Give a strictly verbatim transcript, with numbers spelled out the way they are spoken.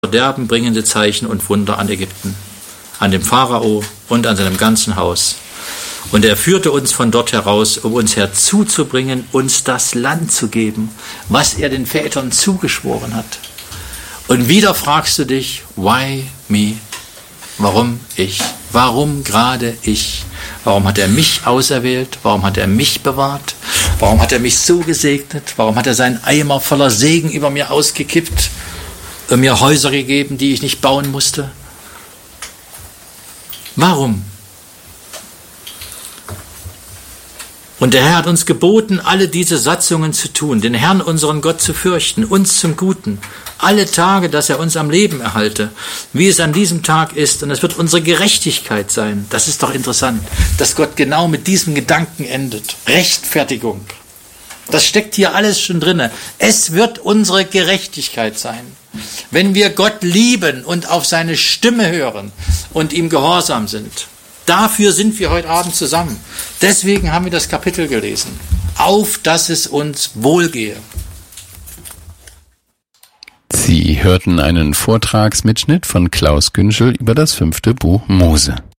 Verderben bringende Zeichen und Wunder an Ägypten, an dem Pharao und an seinem ganzen Haus. Und er führte uns von dort heraus, um uns herzuzubringen, uns das Land zu geben, was er den Vätern zugeschworen hat. Und wieder fragst du dich, why me? Warum ich? Warum gerade ich? Warum hat er mich auserwählt? Warum hat er mich bewahrt? Warum hat er mich so gesegnet? Warum hat er seinen Eimer voller Segen über mir ausgekippt und mir Häuser gegeben, die ich nicht bauen musste? Warum? Und der Herr hat uns geboten, alle diese Satzungen zu tun, den Herrn, unseren Gott, zu fürchten, uns zum Guten, alle Tage, dass er uns am Leben erhalte, wie es an diesem Tag ist. Und es wird unsere Gerechtigkeit sein. Das ist doch interessant, dass Gott genau mit diesem Gedanken endet. Rechtfertigung. Das steckt hier alles schon drin. Es wird unsere Gerechtigkeit sein, wenn wir Gott lieben und auf seine Stimme hören und ihm gehorsam sind. Dafür sind wir heute Abend zusammen. Deswegen haben wir das Kapitel gelesen. Auf, dass es uns wohlgehe. Sie hörten einen Vortragsmitschnitt von Klaus Günschel über das fünfte Buch Mose.